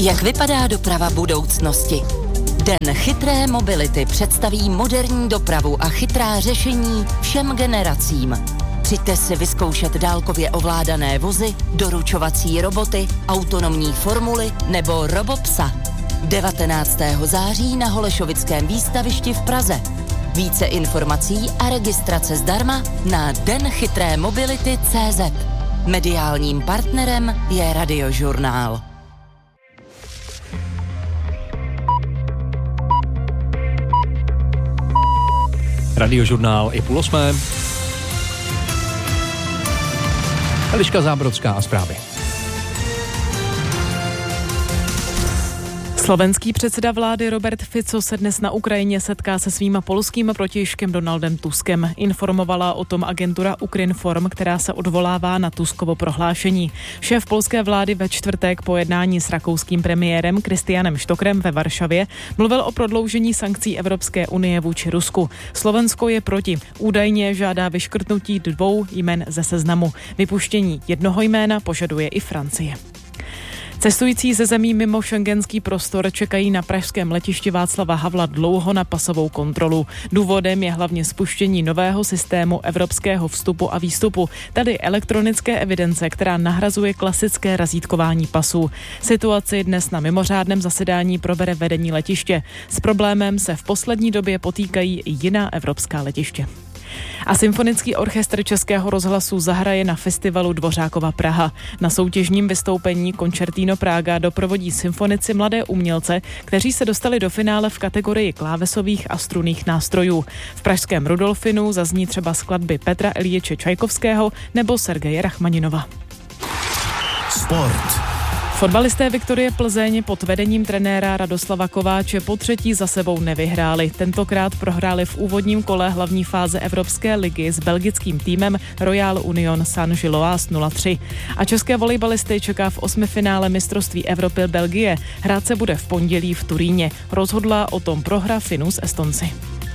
Jak vypadá doprava budoucnosti? Den chytré mobility představí moderní dopravu a chytrá řešení všem generacím. Přijďte si vyzkoušet dálkově ovládané vozy, doručovací roboty, autonomní formuly nebo robopsa. 19. září na Holešovickém výstavišti v Praze. Více informací a registrace zdarma na denchytrémobility.cz. Mediálním partnerem je Radiožurnál. Radiožurnál i 7:30. Eliška Zábrodská a zprávy. Slovenský předseda vlády Robert Fico se dnes na Ukrajině setká se svým polským protějškem Donaldem Tuskem. Informovala o tom agentura Ukrinform, která se odvolává na Tuskovo prohlášení. Šéf polské vlády ve čtvrtek po jednání s rakouským premiérem Kristianem Štokrem ve Varšavě mluvil o prodloužení sankcí Evropské unie vůči Rusku. Slovensko je proti. Údajně žádá vyškrtnutí 2 jmen ze seznamu. Vypuštění jednoho jména požaduje i Francie. Cestující ze zemí mimo schengenský prostor čekají na pražském letišti Václava Havla dlouho na pasovou kontrolu. Důvodem je hlavně spuštění nového systému evropského vstupu a výstupu, tedy elektronické evidence, která nahrazuje klasické razítkování pasů. Situaci dnes na mimořádném zasedání probere vedení letiště. S problémem se v poslední době potýkají i jiná evropská letiště. A Symfonický orchestr Českého rozhlasu zahraje na festivalu Dvořákova Praha. Na soutěžním vystoupení Concertino Praga doprovodí symfonici mladé umělce, kteří se dostali do finále v kategorii klávesových a strunných nástrojů. V pražském Rudolfinu zazní třeba skladby Petra Iljiče Čajkovského nebo Sergeje Rachmaninova. Sport. Fotbalisté Viktorie Plzeň pod vedením trenéra Radoslava Kováče po třetí za sebou nevyhráli. Tentokrát prohráli v úvodním kole hlavní fáze Evropské ligy s belgickým týmem Royal Union Saint-Gilloise 0-3. A české volejbalisty čeká v 8finále mistrovství Evropy Belgie. Hrát se bude v pondělí v Turíně. Rozhodla o tom prohra Finů s Estonci.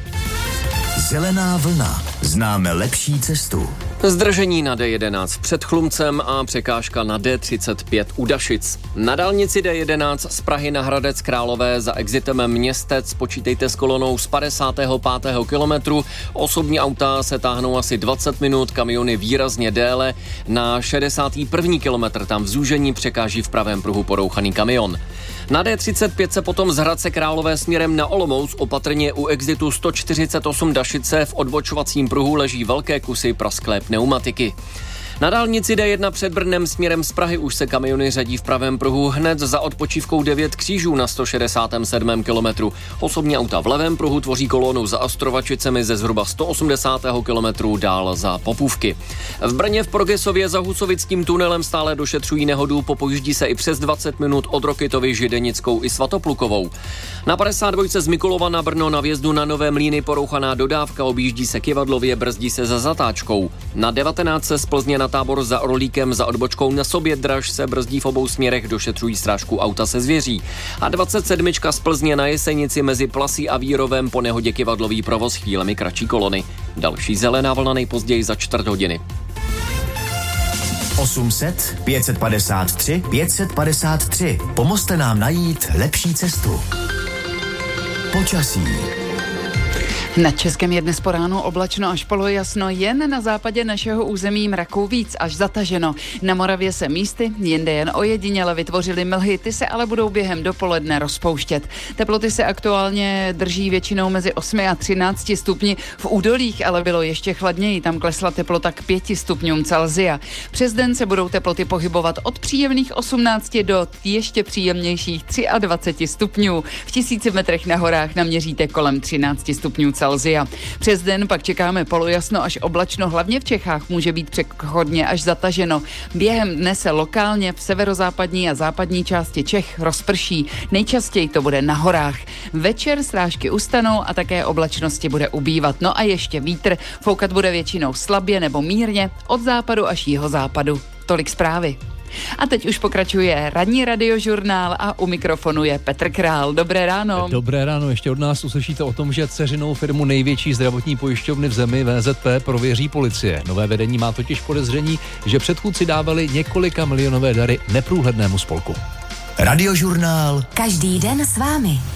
Zelená vlna. Známe lepší cestu. Zdržení na D11 před Chlumcem a překážka na D35 u Dašic. Na dálnici D11 z Prahy na Hradec Králové za exitem Městec počítejte s kolonou z 55. kilometru. Osobní auta se táhnou asi 20 minut, kamiony výrazně déle. Na 61. kilometr tam v zúžení překáží v pravém pruhu porouchaný kamion. Na D35 se potom z Hradce Králové směrem na Olomouc opatrně u exitu 148 Dašice v odbočovacím pruhu leží velké kusy prasklé pneumatiky. Na dálnici D1 před Brnem směrem z Prahy už se kamiony řadí v pravém pruhu hned za odpočívkou 9 křížů na 167. kilometru. Osobní auta v levém pruhu tvoří kolonu za Ostrovačicemi ze zhruba 180. kilometru dál za Popůvky. V Brně v Progresově za Husovickým tunelem stále došetřují nehodu, popojíždí se i přes 20 minut od Rokytovy, Židenickou i Svatoplukovou. Na 52 z Mikulova na Brno na vjezdu na Nové Mlýny porouchaná dodávka, objíždí se Kivadlově, brzdí se za zatáčkou. Na 19 z Plzně na Tábor za Orlíkem za odbočkou na Sobědraž se brzdí v obou směrech, došetřují strážku auta se zvěří. A 27 z Plzně na Jesenici mezi Plasí a Vírovem po nehodě Kivadlový provoz, chvílemi kratší kolony. Další zelená vlna nejpozději za 4 hodiny. 800 553 553. Pomozte nám najít lepší cestu. Počasí. Na českém je dnes po ránu oblačno až polojasno, jen na západě našeho území mraků víc až zataženo. Na Moravě se místy, jinde jen ojediněle vytvořily mlhy, ty se ale budou během dopoledne rozpouštět. Teploty se aktuálně drží většinou mezi 8 a 13 stupni, v údolích ale bylo ještě chladněji, tam klesla teplota k 5 stupňům Celsia. Přes den se budou teploty pohybovat od příjemných 18 do ještě příjemnějších 23 stupňů. V 1000 metrech na horách naměříte kolem 13 stupňů Celsia. Přes den pak čekáme polojasno až oblačno, hlavně v Čechách může být přechodně až zataženo. Během dne se lokálně v severozápadní a západní části Čech rozprší. Nejčastěji to bude na horách. Večer srážky ustanou a také oblačnosti bude ubývat. No a ještě vítr, foukat bude většinou slabě nebo mírně od západu až jihozápadu. Tolik zprávy. A teď už pokračuje ranní radiožurnál a u mikrofonu je Petr Král. Dobré ráno. Dobré ráno, ještě od nás uslyšíte o tom, že dceřinou firmu největší zdravotní pojišťovny v zemi VZP prověří policie. Nové vedení má totiž podezření, že předchůdci dávali několika milionové dary neprůhlednému spolku. Radiožurnál. Každý den s vámi.